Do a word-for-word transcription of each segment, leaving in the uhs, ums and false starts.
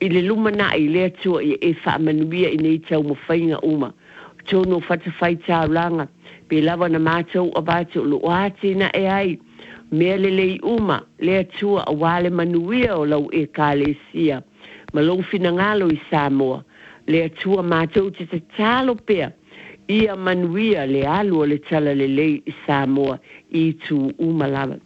i le lumana i le atua i e whaamanuia i nei tau mawhainga uma. Tono whatawhai tāulanga, pe lava na mātou a bātou lo wātina e ai, mea le lei uma, le atua a wale manuia o lau e kālesia, ma lau fina ngalo i Samoa, le atua mātou te te tālo pea, ia manuia le alu o le tala le lei i Samoa, i tu uma lava.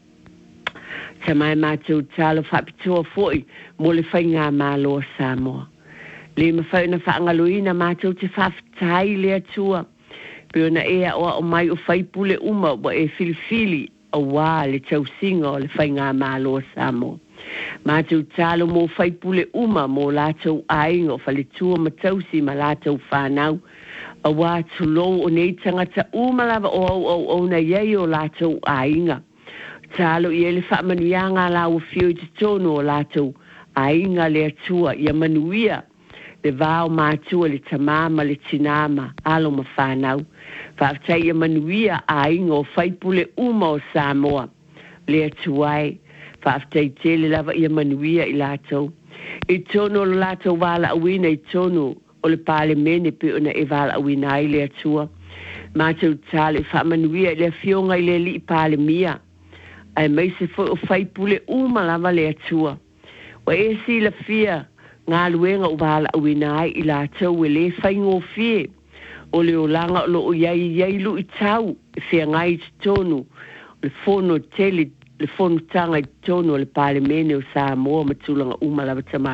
Sa mai mātou tālo whapitua foi, mo le whainga mālo a Samoa. Le mawhai na whaangaloina mātou te whawhitai le atua, pe ona ea oa o mai o whaipule uma wa e filifili a wā le tausinga o le whainga mālo a Samoa. Mātou tālo mō whaipule uma mō lātou ainga o whaletua matausi ma lātou whānau, a wā tulou o nei tangata umalawa o au au au na iei o lātou ainga. Tālo i ele whaamanuianga la o fio i te tono o lātou ainga le atua i a manuia, le vao mātua le tamama le tinama, alo ma whānau. Whaatai a manuia a ingo whaipule uma o Samoa, le atuai. Whaatai tele lava i a manuia i lātou. I tono lo lātou wala awina i tono o le pāle mene pe ona e wala awina ai le atua. Mātou tāle whaamanuia i le fionga i le li i pāle mia. Ai mai se fo o whaipule uma lava le atua. Wa e si la fia, ngā luenga o wala awinai i la tau e le whaingo fie. O le o langa o lo o iai iai lu i tau, e whia ngai te tonu, le fono tele, le fono tanga i tonu o le pāle mene o Samoa matulanga umalawa tama.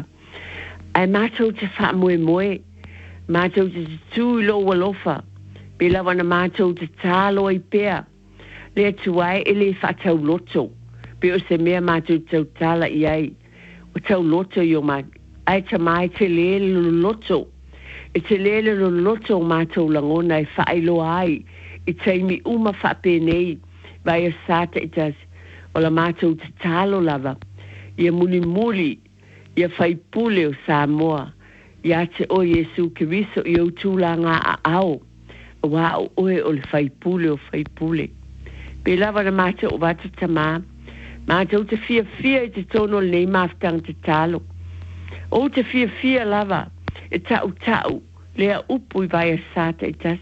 Ai mātou te wha moe moe, mātou te tū i lo walofa, pe lawa na mātou te tālo ai pea. Le atuai e le whatau loto, pe o se mea mātou tau tala i ai, o tau loto i o mātou. Ai ta mai te lele lo loto. E te lele lo loto mātou langona e whaelo ai. I teimi uma whape nei. Vai a sata i tas. O la mātou te talo lava. Ia muli muli. Ia whaipule o Samoa. Ia te o Yesu Kiriso i au tūlanga a ao. A wā o oe o le whaipule o whaipule. Pe lava na mātou o wata tamā. Mātou te fia fia i te tono le nei maftang te talo. O te fia fia lava, e tau tau, lea upu i vai a sata i tasi.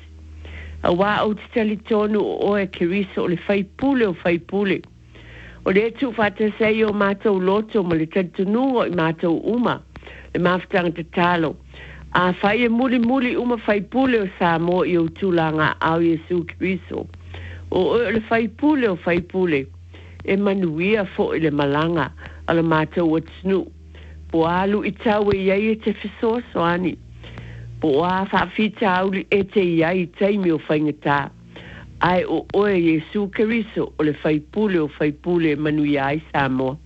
A wā o te tali tonu o oe Kiriso o le whaipule o whaipule. O le tu whata sei o mātou loto ma le tantunua i mātou uma, le mawhtanga te talo. A whai e muli muli uma whaipule o Samoa i o tūlanga au Yesu Kiriso. O oe le whaipule o whaipule, e manuia fo i le malanga, ala mātou o tnu. Po alu i tau e iai e te whisoa soani. Po a whawhita auli e te iai teimi o whaingatā. Ai o oe Yesu Kiriso o le whaipule o whaipule manu iai Samoa.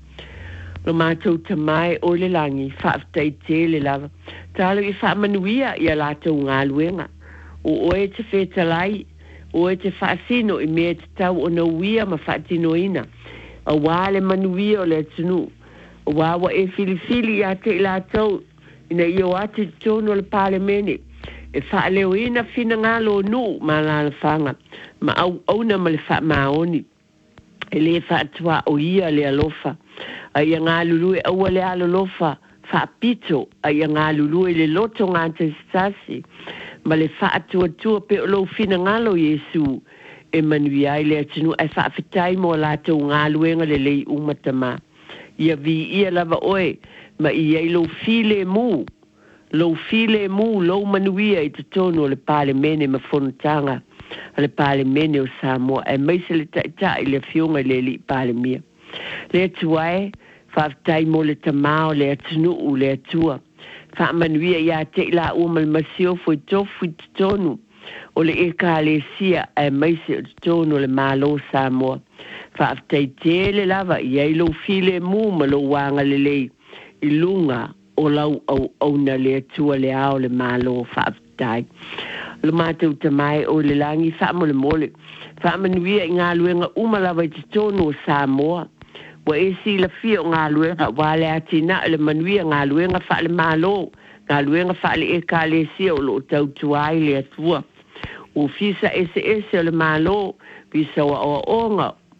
Lo mātou tamai o le langi whaafitai te le lava. Tālo i whaamanuia i a lātou ngā luenga. O oe te whetalai, o e te whaasino i mea te tau o na uia ma whaatino ina. A wale manuia o le atunu. Wawa e filifili a te ila tau ina i o ati tono le pāle mene. E wha leo ina fina ngalo nu ma la whanga. Ma au au na ma le wha maoni. E le wha atua o ia le alofa. A ia ngā lulu e aua le alolofa. Wha pito a ia ngā lulu e le loto ngā te stasi. Ma le wha atua tua pe o lo fina ngalo Yesu. E manui ai le atinu e wha fitai mo la tau ngā luenga le lei umatama. Ia vi ia lava oe, ma ia i lo file mu, lo file mu, lo manuia i te tono le pāle mene ma whonutanga, le pāle mene o Samoa, e maise le taita i le fionga le li pāle mia. Le atuae, whaftai mo le tamao, le atunu u le atua, wha manuia ia te la ua masio fwy tofu i te tonu, o le eka le sia, e maise o te tono le malo Samoa. Whaafitai tele lava i ei lo file mu ma lo wanga le lei i lunga o lau au au na le atua le ao le malo whaafitai. Lo mātou tamai o le langi whaamole mole. Whaamanuia i ngā luenga umalawa i te tono o Samoa. Wa e si la fia o ngā luenga wale ati na le manuia ngā luenga wha le malo. Ngā luenga wha le e ka le sia o lo tau tuai le atua. O fisa ese ese o le malo, fisa wa o onga.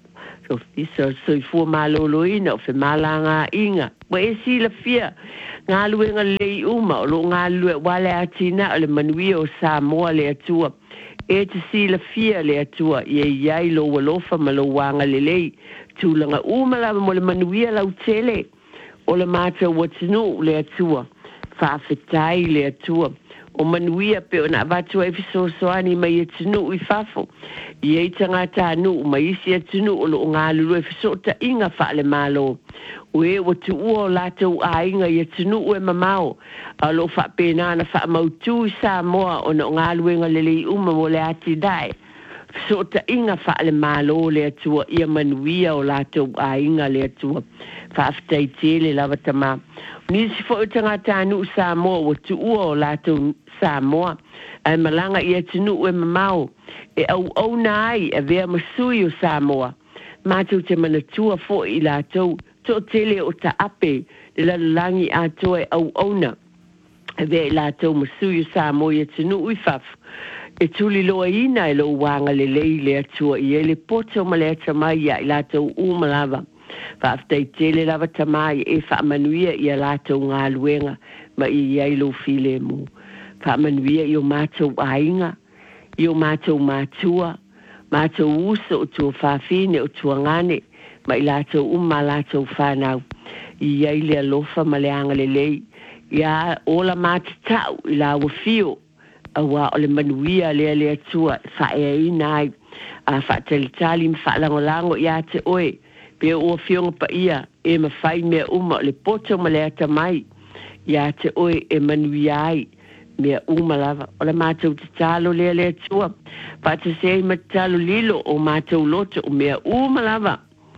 so fiso so fu maloloina o fe malanga inga wa e sila fia ngā luenga lei uma o lo ngā lue wale atina o le manuia o Samoa le atua e te sila fia le atua i e iai lo walofa ma lo wanga le lei tūlanga uma la mo le manuia lau tele o le mata watinu le atua whawhetai le atua o manuia pe o na watu e fiso soani mai e tinu i fafo i e tangata anu mai isi e tinu o lo ngā lulu e fiso ta inga wha le malo o e o tu ua o lātou a inga i e tinu e mamao a lo wha pēnā na wha mautu i Samoa o na ngā luenga lele i uma mo le ati dai fiso ta inga wha le malo le atua i a manuia o lātou a inga le atua whawhetai tele lava tama nisi fo tangata anu Samoa o tu ua o lātou Samoa ai malanga i atinu e mamao e au au nai e vea masui o Samoa mātou te manatua fo i lātou to tele o ta ape le lalangi ato e au au na e vea i lātou masui o Samoa i atinu i faf e tuli loa ina e lo wanga le lei le atua i e le poto ma le atamai i lātou umalava whaaftei tele lava tamai e whaamanuia i a lātou ngā luenga ma i iai lo file mu. Whaamanuia i o mātou ainga, i o mātou mātua, mātou uso o tua whawhine o tua ngane, ma i lātou umma lātou whanau. I iai le alofa ma le anga le lei, i a ola mātatau i la wafio, a wā o le manuia lea lea tua, whaea i nai, a whaatalitali ma whaalangolango i a te oe, pe o fionga pa ia e ma fai mea uma le poto ma le ata mai ia te oe e manui ai mea uma lava o le mātou te talo lea lea tua pa te sei ma talo lilo o mātou loto o mea uma lava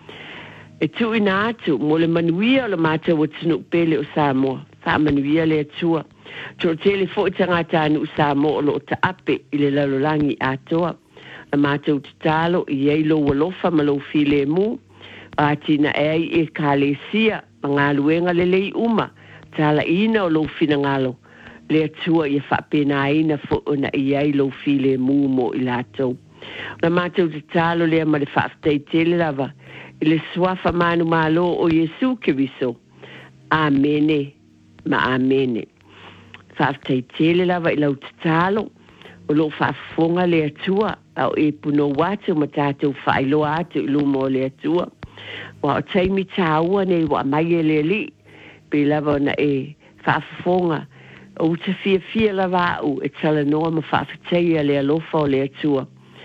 e tu ina atu mo le manuia o le mātou o tinu pele o Samoa wha manuia lea tua tro tele fo i tangata anu Samoa o lo ta ape i le lalolangi atoa le mātou te talo i eilo walofa ma lo file mu atina e e kalesia ngā luenga le lei uma tala ina o lo fina ngalo le atua i whapena ina fo ona i ai lo file mu mo i lātou na mātou te talo lea ma le whaaftei tele lava i le swafa manu malo o Yesu Kiriso amene ma amene whaaftei tele lava i lau te talo o lo whaafonga le atua au e puno watu ma tātou whailo atu i lumo le atua wa o taimi tāua nei wa mai e le li pe lava na e whaafonga o te fia fia lava au e tala noa ma whaafateia le alofa o le atua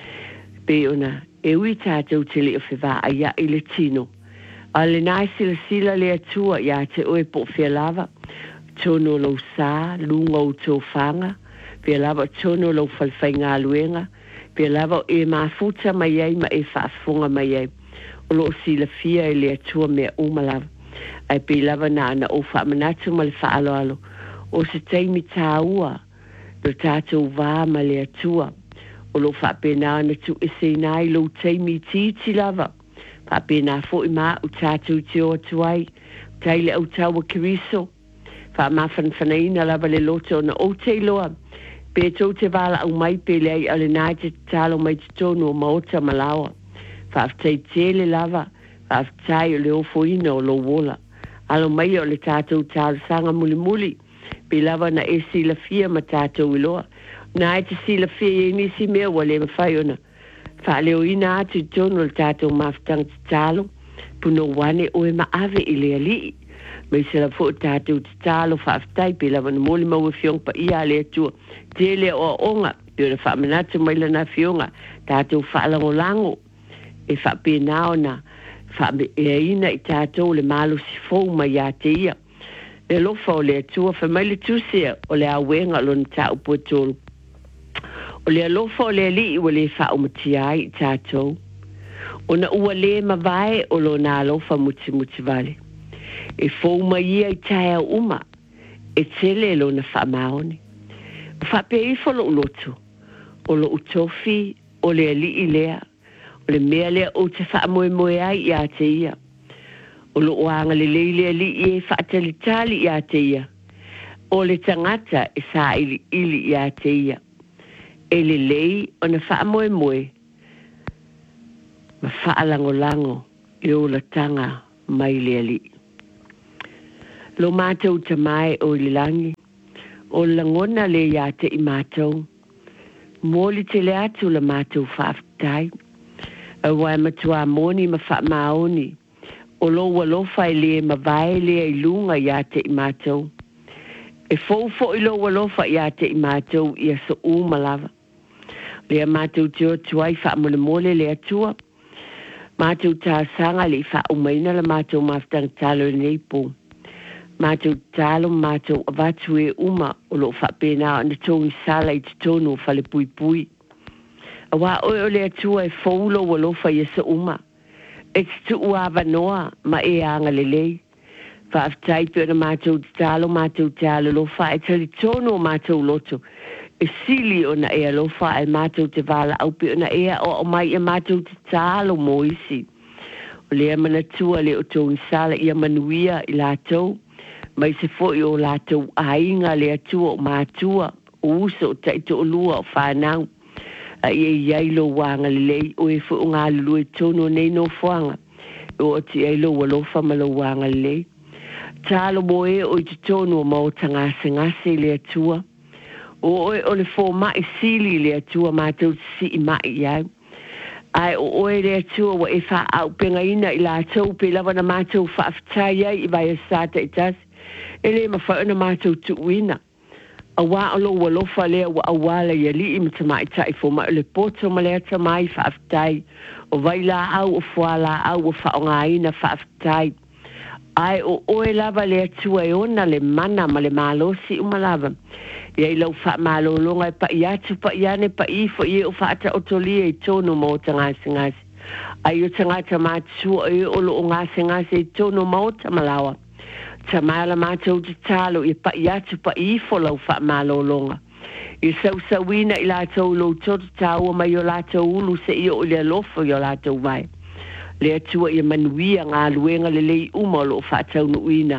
pe ona e ui tātou te li o whiwa a ia i le tino a le nai sila sila le atua ia te oe po fia lava tono lau sā lunga o tō whanga pe lava tono lau whalwhai ngā luenga pe lava e mafuta mai ai ma e whaafonga mai ai o lo sila fia e le atua mea umalawa. Ai pe lava na ana o whaamanatu ma le whaalo alo. O se teimi tāua, lo tātou wā ma le atua. O lo whaapena ana tu e se nai lo teimi titi lava. Whaapena fo i maa u tātou te o atuai. Taile au taua kiriso. Whaamafan whanaina lava le loto na o te loa. Pe tau te wala au mai pe le ai ale nai te talo mai te tono o maota malawa. Whaaftei tele lava, whaaftei o le ofoina o lo wola. Alo mai o le tātou tālu sanga muli muli, pe lava na e sila fia ma tātou iloa. Na e te sila fia e nisi mea wa le mawhai ona. Whaaleo ina atu tono le tātou maftang te tālu, puno wane o e maave i le alii. Mai se la fo tātou te tālu whaaftei pe lava na moli maua fiong pa ia le atua. Tele o onga, pe o le whaamanatu mai lana fionga, tātou whaalango lango. E whapena o na whapeina i tātou le malo si fau mai a te ia. Le lofa o le atua whamai le tusea o le awenga lo na tāu potolu. O le alofa o le li o le whao matiai i tātou. O na ua le mawai o lo na alofa muti muti vale. E fau mai ia i taia uma e tele lo na whamaoni. Whapea i folo ulotu o lo utofi o le li i lea. O le mea lea o te wha moe moe ai i a te ia. O lo oanga le leile li i e wha tali tali i a te ia. O le tangata e sa ili ili i a te ia. E le lei o na wha moe moe. Ma wha lango lango e o la tanga mai le ali. Lo mātou ta mai o le langi, o langona le ia te i mātou, mōli te le atu la mātou whaafitai, a wai matua moni ma wha maoni, o lo walofa i le ma vai le i lunga ia te i mātou. E fōfo i lo walofa ia te i mātou ia so umalava. Lea mātou teo tuai wha mole mole le atua, mātou tā sanga le wha umaina la mātou maftang talo nei po. Mātou talo mātou avatu e uma o lo wha pēnā ana tongi sala i te tono o whale pui pui. A wā oi o le atua e fōulo walofa i asa uma. E te tu uawa noa ma e anga le lei. Wha aftai pe ona mātou talo mātou talo lo wha e tali tono o mātou loto. E sili ona e alofa e mātou te wala au pe ona e o o mai e mātou te talo mo isi. O lea manatua le o tongi sala ia manuia i lātou. Mai se foi o lātou ainga le atua o mātua o uso o taito o lua o whanau. A ia iai lo wanga le lei o e fo o ngā lulu e tono nei no whanga. O o ti ai lo walofa ma lo wanga le lei. Tālo mo e o i te tono o mau tangase ngase le atua. O oe o le fō mai sili le atua mātou si i mai iau. Ai o oe le atua wa e wha au penga ina i lātou pe lawa na mātou wha aftai ai i vai a sāta i tasi. E le ma wha na mātou tuuina. A wā alo wa lofa lea wa awala i ali i mta mai tai fō mai o le poto ma lea ta mai wha aftai. O vai la au o fua la au o wha o ngā ina wha aftai. Ai o oe lava le atua e ona le mana ma le mālosi umalava. Ia i lau wha mālolonga e pa i atu pa i ane pa i fo i e o wha ata otolia i tono mo ta ngāsi ngāsi. Ai o ta ngāta mātua e o lo o ngāsi ngāsi i tono mo ta malawa. Ta maala mātou te talo i pa i atu pa i fo lau wha mālolonga. I sau sawina i lātou lo toto tāua mai o lātou ulu se i o le alofo i o lātou mai. Le atua i manuia ngā luenga le lei uma o lo wha tau nuina.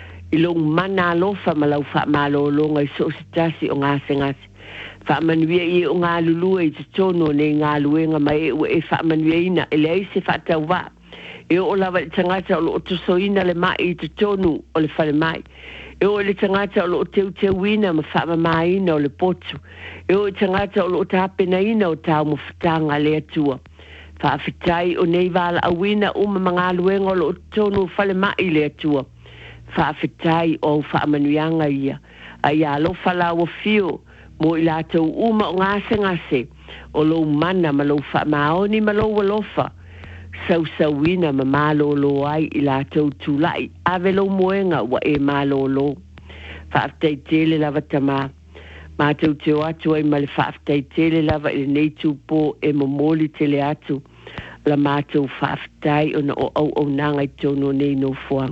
I lo mana alofa ma lau wha mālolonga i so sitasi o ngāse ngāse. Wha manuia i o ngā lulua i te tono ne ngā luenga mai e ue e wha manuia ina e le aise wha tau wā. E o lawa le tangata o lo o tosoina le mai i te tonu o le whale mai. E o le tangata o lo o teu teu ina ma wha mamaina o le potu. E o le tangata o lo o tāpena ina o tāu mo whatanga le atua. Wha awhitai o nei wala awina o ma mga luenga o lo o tonu o whale mai le atua. Wha awhitai o wha amanuianga ia. A ia lo whala o fio mo i lātou uma o ngase ngase. O lo mana ma lo wha maoni ma lo walofa. Sau sauina ma malolo ai i lātou tūlai, ave lo moenga wa e malolo. Whaaftai tele lava tamā. Mātou te o atu ai ma le whaaftai tele lava i nei tūpō e momoli tele atu. La mātou whaaftai o na o au au nanga i tono nei no fuang.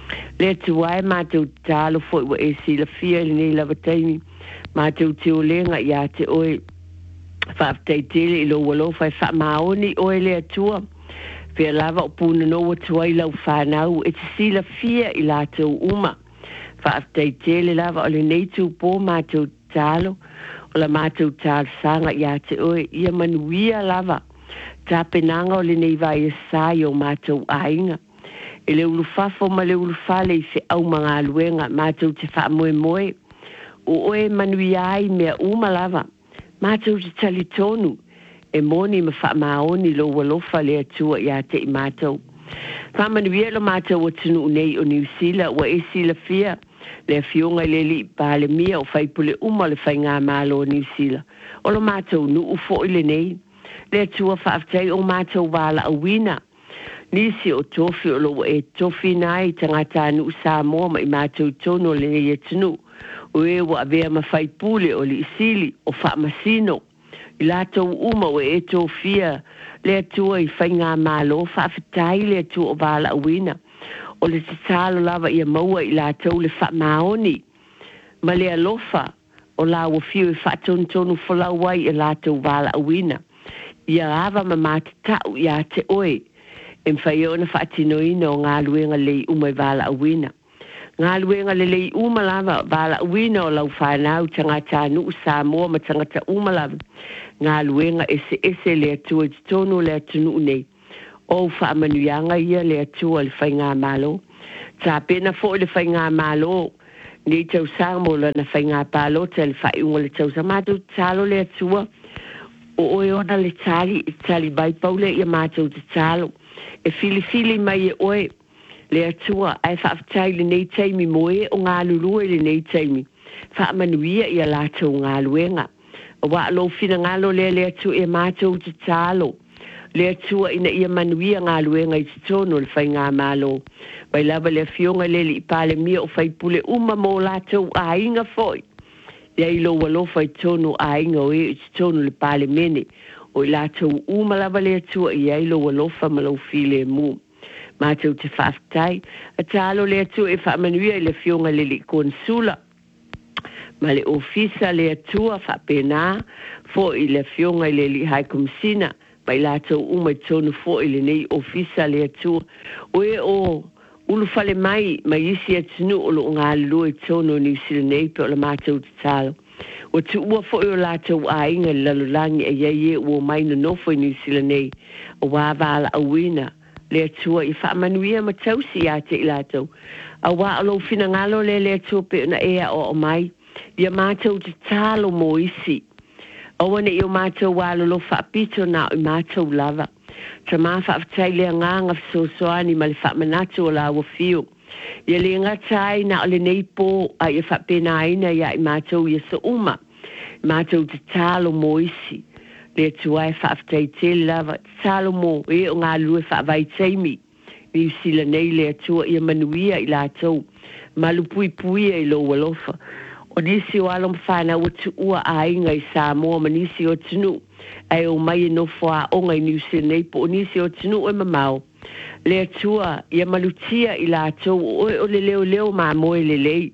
Le atu ai mātou tālo foi wa e sila fia i nei lava taimi. Mātou te o lenga i a te oe whaaftai tele i lo walofa i wha maoni oe le atua. Pea lava o puna no wa tuai lau whanau e te sila fia i lātou uma. Whaaftai tele lava o le neitu pō mātou tālo o la mātou tāl sanga i a te oe ia manuia lava. Tā penanga o le nei vai e sai o mātou ainga. E le ulufafo ma le ulufale i se au mga luenga mātou te wha moe moe. O oe manuia ai mea uma lava. Mātou te tali tonu. E moni ma wha maoni lo walofa le atua i a te i mātou. Wha manuia lo mātou o tunu nei o New Zealand wa e sila fia le fionga le li pa le mia o whaipule uma le whai ngā mālo o New Zealand. O lo mātou nu ufo i le nei. Le atua whaaftai o mātou wala a wina. Nisi o tofi o lo e tofi nai tangata nu Samoa ma i mātou tono le nei e tunu. O e wa avea ma whaipule o li isili o wha masino. I lātou uma o e tō fia le atua i whai ngā mālo whaafetai le atua o wala a wina. O le te tālo lava i a maua i lātou le wha maoni. Ma le alofa o la o fio i wha tonu tonu whalawai i lātou wala a wina. I a awa ma māti tau i a te oe. E mwhai ona wha atinoina o ngā luenga lei uma i wala a wina. Ngā luenga le lei uma lava wala a wina o lau whanau tangata nu Samoa ma tangata uma lava. Ngā luenga ese ese le atua i tonu le atunu nei. o whaamanuianga ia le atua le whainga malo. Ta pena fo le whainga malo, ni tau samo la na whainga palo, te le whaiunga le tau sa mātou talo le atua, o oe ona le tali, tali bai paule ia mātou te talo. E fili fili mai e oe, le atua, ai whaafitai le nei teimi moe o ngā lulue le nei teimi. Whaamanuia ia lātou ngā luenga. O wa alo fina ngalo le le atua e mātou te talo. Le atua ina ia manuia ngā luenga i titono le whai ngā malo. Vai lava le fionga le li pale mia o whai pule uma mō lātou a inga foi. Ia ilo walofa i tono a inga o e i titono le pale mene. O i lātou uma lava le atua ia ilo walofa malau file mu. Mātou te whaftai. A talo le atua e whaamanuia i le fionga le li konsula. Ma le ofisa le atua whapena fo i le fionga i le li haikumsina. Mai lātou uma i tonu fo i le nei ofisa le atua. O e o ulu fale mai, mai isi atinu o lo ngā lua i tonu ni sila nei pe o la mātou te talo. O tu ua fo i o lātou a inga lalulangi e iei e ua mai na nofo i ni sila nei. O wāwala awina le atua i whaamanuia ma tausi a te i lātou. A wā alo fina ngalo le le atua pe na ea o o mai. Ia mātou te talo mo isi. Owane i o mātou wālo lo whaapito na o mātou lava. Ta mā whaafitai lea nganga fsosoani ma le whaamanato o la wafio. Ia le ngatai na o le neipo a ia whaapena aina ia i mātou ia sa uma. Mātou te talo mo isi. Le tuai whaafitai te lava. Talo mo e o ngā lue whaavai teimi. I sila nei le atua ia manuia i lātou. Malu pui pui e lo walofa. O nisi o alom whana o tu ua a inga i Samoa, ma nisi o tunu, ai o mai no wha onga i New Zealand, o nisi o tunu o mamau. Le atua, ia malutia i lātou, o o le leo leo ma moe le lei.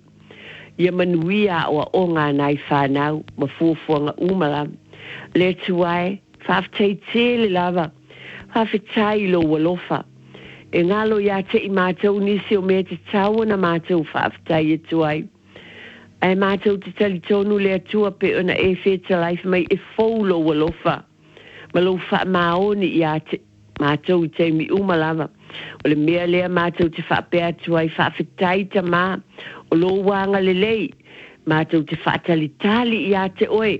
Ia manuia o a onga nai whanau, ma fuafuanga umala. Le tuai, whaafitai te le lava, whaafitai lo walofa. E ngalo ia te i mātou nisi o mea te tau na mātou whaafitai e tuai. Ai mātou te tali tonu le atua pe ona e wheta life mai e faulo walofa. Ma lo wha maoni i a te mātou i teimi umalama. O le mea lea mātou te whapea tua i whawhetai ta mā. O lo wanga le lei. Mātou te whaatali tali i a te oe.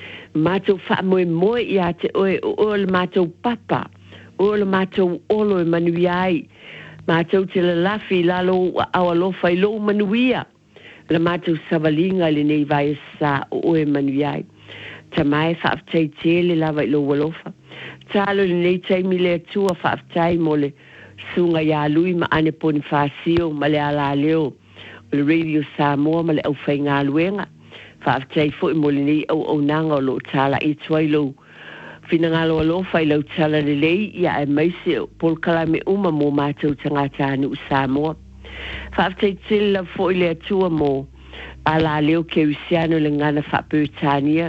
Mātou wha moe moe i a te oe. O o le mātou papa. O le mātou olo e manuiai. Mātou te la lafi lalo awalofa i lo manuia. La mātou savalinga le nei vai sa o oe manuiai. Ta mai whaaftai tele lava i lo walofa. Talo le nei taimi le atua whaaftai mo le sunga ia lui ma ane poni whaasio ma le ala leo. O le Radio Samoa ma le au whai ngā luenga. Whaaftai fo i mo le nei au au nanga o lo tala i tuai lo. Fina ngā lo alofa i lau tala le lei ia e maise o polkala me uma mo mātou tangata anu Samoa. Whaaftai tila fo i le atua mo ala leo ke usiano le ngana whaputania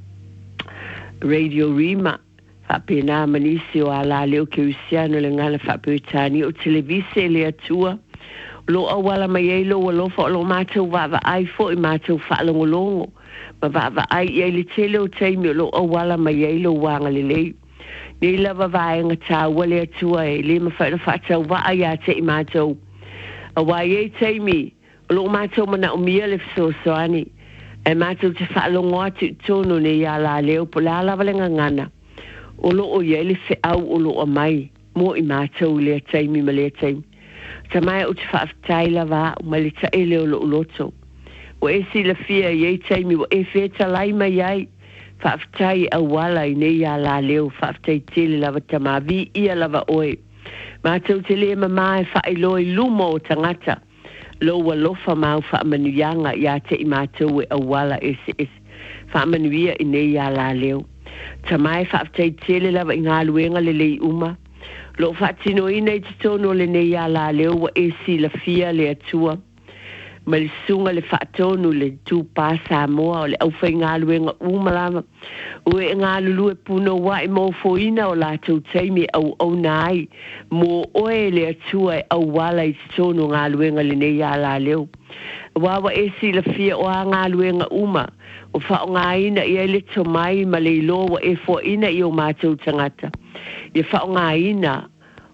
Radio Rima whapena manisi o ala leo ke usiano le ngana whaputania o televise le atua lo awala mai e lo alofa o lo mātou wava ai fo i mātou whaalongolongo ma wava ai i le tele o teimi o lo awala mai e lo wanga le lei ni lava vaenga tāua le atua e le mawhaina whaatau wa ai a te i mātou. A wai e teimi, o lo mātou mana o mia le fisosoani, e mātou te whaalongo atu tono ne ia la leo po la lava le ngangana. O lo o ia le fe au o lo o mai, mo i mātou le teimi ma le teimi. Ta mai o te whaafitai lava o ma le tae leo lo o loto. O e si la fia i e teimi o e feta lai mai ai, whaafitai a wala i ne ia la leo, whaafitai tele lava tamavi ia lava oe. Mātou te lea mama e whaeloi lumo o tangata. Lo walofa mau whaamanuianga i a te i mātou e awala ese ese. Whaamanuia i nei a la leo. Ta mai whaaftai tele lava i ngā luenga le lei uma. Lo whaatino ina i te tono le nei a la leo wa esi la fia le atua. Ma le sunga le whaatonu le tū pā Samoa o le awhai ngā luenga umalama. O e ngā lulu e puno wa i mō foina o lātou teimi au au nai. Mō oe le atua e au wala i tono ngā luenga le nei a la leo. Wawa e si la fia o a ngā luenga uma. O wha o ngā ina i e le tomai ma le iloa e fo ina i o mātou tangata. I wha o ngā ina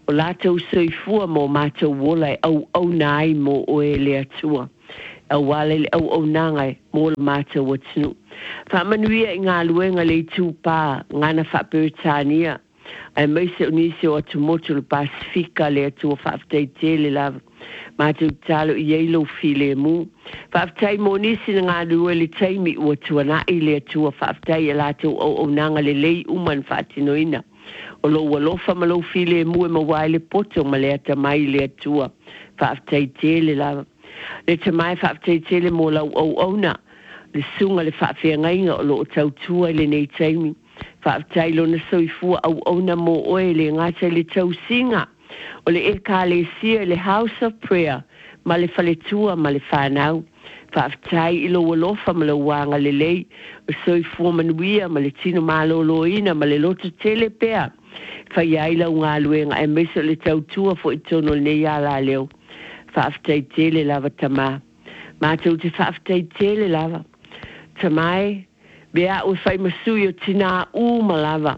o lātou soifua mo mātou wola e au au nai mo o e le atua. Au wale le au au nangai mo le mātou atinu. Whamanuia i ngā luenga le tūpā ngana whaperitania. Ai meise unisi o atu motu le Pasifika le atua whaaftei tele lava. Mātou talo i eilo file mu. Whaaftei mo nisi na ngā lue le teimi ua tuanai le atua whaaftei e lātou au au nanga le lei uman whaatinoina. O lo walofa ma lo file mu e mawai le poto ma le ata mai le atua whaaftei tele lava. Le tamai whaaftei tele mo lau au au na. Le sunga le whaafea ngainga o lo o tautua le nei teimi. Whaaftei lo na soifua au au na mo oe le ngata le tau singa. O le ekalesia le House of Prayer ma le whaletua ma le whanau. Whaaftei ilo walofa ma le wanga le lei. O soifua manuia ma le tino malo loina ma le loto tele pea. Whai aila unga luenga e meso le tautua fo itono le nei ala leo. Whaaftei tele lava tama. Mātou te whaaftei tele lava. Tamai, bea ui whai masui o tina u malava.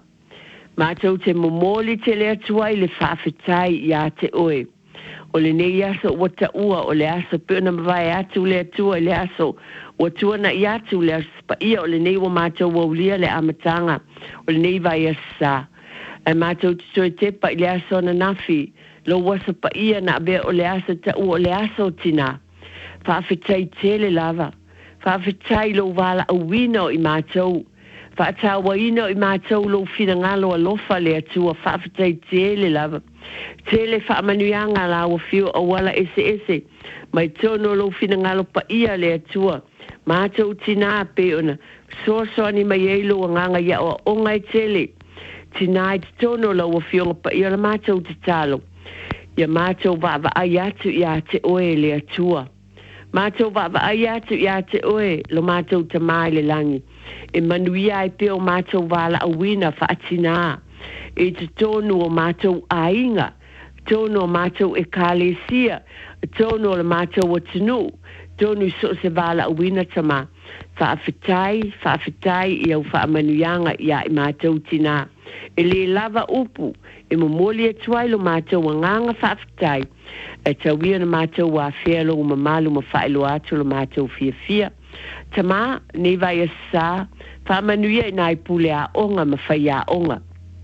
Mātou te momoli te lea tuai le whaafetai ia te oe. O le nei aso wata ua o le aso peona mawai atu le atua le aso watua na i atu le aso pa ia o le nei wa mātou waulia le amatanga o le nei vai asa. E mātou te toe tepa i le aso na nafi lo wasa pa ia na bea o le aso ta ua o le aso tina. Whaafetai tele lava. Whaafetai lo wala awino i mātou. Whaatawa ino i mātou lo whina ngalo a lofa le atua whaafetai tele lava. Tele whaamanuianga la wa whio a wala ese ese. Mai tono lo whina ngalo pa ia le atua. Mātou tina pe ona. Soso ani mai eilo a nganga ia o ongai tele. Tina i tono lo wa whio pa ia la mātou te talo. Ia mātou wa wa ai atu ia te oe le atua. Mātou wa wa ai atu ia te oe lo mātou te mai le langi. E manuia ai peo mātou wala awina whaatina. E te tonu o mātou ainga. Tonu o mātou e kālesia. Tonu o mātou o tinu. Tonu so se wala awina tama. Whaafetai, whaafetai i au whaamanuianga ia i mātou tina. E le lava upu. E momoli e tuai lo mātou a nganga whaafetai. E tauia na mātou wa whea lo mamalu ma whaelo atu lo mātou fia fia. Tama, ne vai a sa, whaamanuia i nai pule a onga ma whai a onga.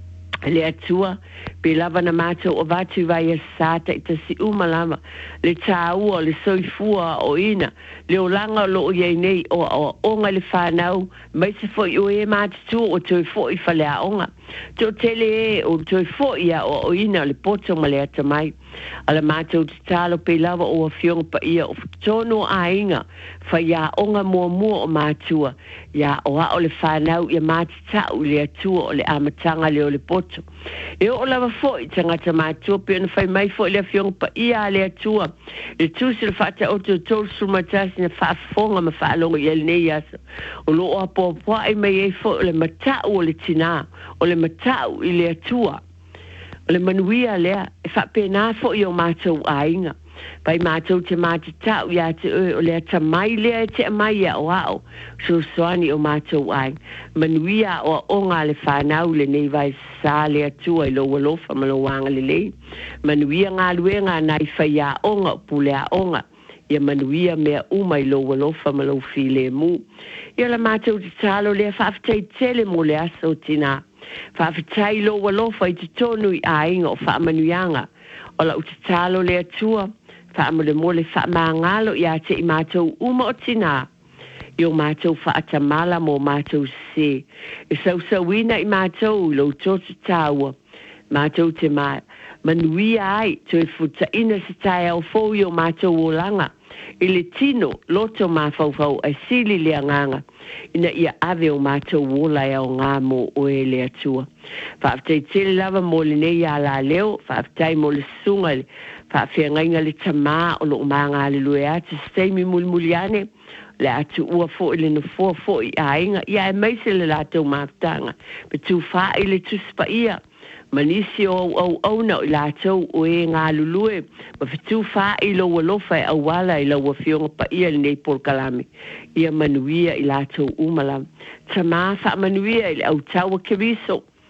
Le atua, pe lava na mātou o vatu vai a sa ta ita si umalama, le tāua, le soifua o ina, le o langa lo o iei nei o, o onga le whanau, mai se fo i o e mātou o toi fo i whale a onga. Tō tele e o toi fo i a o, o ina le poto ma le ata mai. Ala mātou te tālo pe lava o a fionga pa ia o tono a inga, whai a onga mua mua o mātua, ia o a o le whanau ia mātitau le atua o le amatanga le o le poto. E o lava fo i tangata mātua pe ona whai mai fo i le fionga pa ia le atua. Le tūsi le whata o te tōru sumatasi na whaafonga ma whaalonga i ele nei asa. O lo o a pōpua i mai e fo o le matau o le tina, o le matau i le atua. O le manuia lea, e whapena fo i o mātou ainga. Pai mātou te mātitau ia te oe o lea ta mai lea e te mai a o ao. So soani o mātou ainga. Manuia o a onga le whanau le nei vai sa lea tua i lo walofa ma lo wanga le lei. Manuia ngā luenga nai whai a onga o pule a onga. Ia manuia mea uma i lo walofa ma lo file mu. Ia la mātou te talo lea whaafetai tele mo le aso tina. Whaafetai lo walofa i te tonu i ainga o whaamanuianga. O la uti talo le atua, whaamule mole whaamangalo i a te i mātou uma o tina. I o mātou whaatamala mo mātou se. E sau sauina i mātou lo toto tāua. Mātou te mā manuia ai, to e futa ina se tai au fōu i o mātou o langa. I le tino, loto mā whauwhau, ai sili le anganga. Ina ia ave o mātou wola e o ngā mō oe le atua. Whaaftai tele lava mō le nei a la leo, whaaftai mō le sunga, whaafia ngainga le tamā o lo umanga le lue ati, steimi muli muli ane, le atu ua fo i le no fo fo i ainga, ia e meise le latou mātanga, pe tu wha i le tuspa ia. Manisi o au au na i lātou o e ngā lulue, ma whitu wha i loa lofa e awala i loa whionga pa ia le nei polkalame. Ia manuia i lātou umalam. Ta mā wha manuia i le au taua kewiso.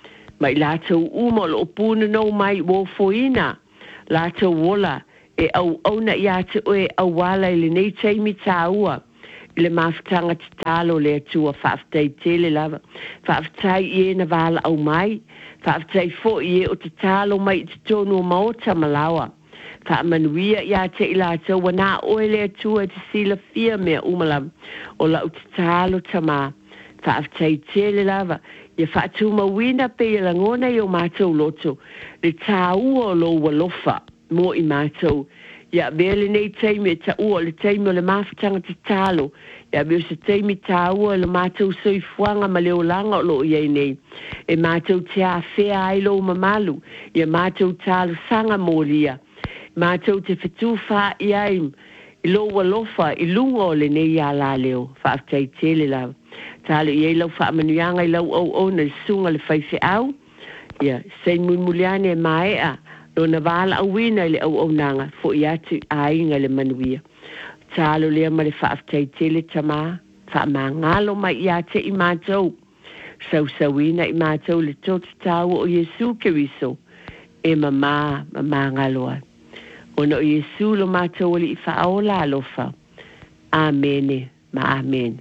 mai la tau uma lo puna no mai wo foina la tau wola e au au na ia te oe au wala i le nei teimi tāua i le mawhitanga te talo le atua whaafitai tele lava whaafitai i e na wala au mai whaafitai fo i e o te talo mai te tonu o maota malawa whaamanuia ia te i la tau wana oe le atua te sila fia mea umalawa o la o te talo tama whaafitai tele lava ia whaatuma wina pe i langona i o mātou loto le tāua o lo walofa mo i mātou. Ia vele nei teime ta ua le teime o le mawhitanga te talo. Ia vele se teime ta ua le mātou soifuanga ma leo langa o lo iei nei. E mātou te a whea ai lo mamalu. Ia mātou talo sanga moria. Mātou te whetu wha i aim. I lo walofa i lungo le nei a la leo. Whaaftai tele la. Talo i ei lau whaamanuanga i lau au au na sunga le whaife au. Ia, sei muliane e maea. Lo na wala au wina le au au nanga fo i atu a inga le manuia. Talo lea ma le whaaftai tele tama, wha ma ngalo mai i ate i mātou. Sau sawina i mātou le tōtu tāua o Yesu ke wiso. E mama, mama ngaloa. Ona o Yesu lo mātou li i whaola alofa. Amene, ma amen.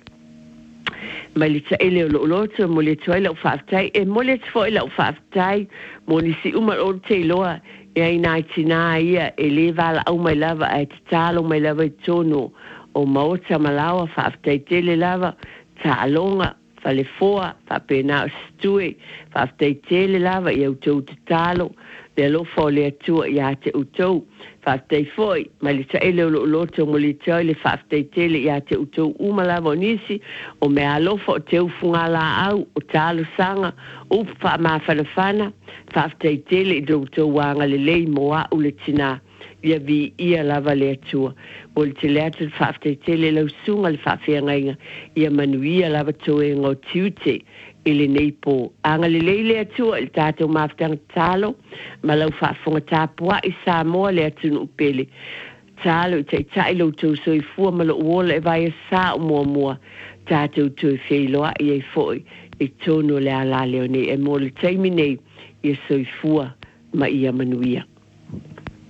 Mai le ta ele o lo loto mo le toila o whaaftai, e mo le toila o whaaftai, mo ni si umar o te loa, e ai nai tina ia, e le vala au mai lava, e te talo mai lava i tono, o maota malawa whaaftai tele lava, ta alonga, whale foa, whapena o stue, whaaftai tele lava, i au tau te talo, le alofa o le atua i a te utou, whaaftai foi, mai le ta ele o lo loto mo le toile whaaftai tele i a te utou umalava o nisi, o me alofa o te ufunga la au, o talo sanga, upa ma whanawhana, whaaftai tele i do utou wanga le lei moa u le tina, ia vi ia lava le atua. O le te leatu whaaftai tele lau sunga le whaafeangainga, ia manuia lava toe ngau tiute, ele nei po anga le leile atua il tātou mawhitanga talo ma lau whaafonga tāpua i Samoa le atu no upele talo i tai tai lau tau soi fua ma lo uola e vai a sā o mua mua tātou tui wheiloa i ei foi i tono le ala leo nei e mo le taimi nei i soi fua ma ia manuia.